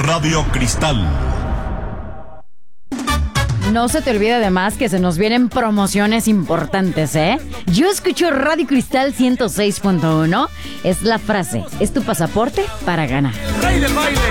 Radio Cristal. No se te olvide además que se nos vienen promociones importantes, ¿eh? Yo escucho Radio Cristal 106.1. Es la frase, es tu pasaporte para ganar. ¡Rey del baile!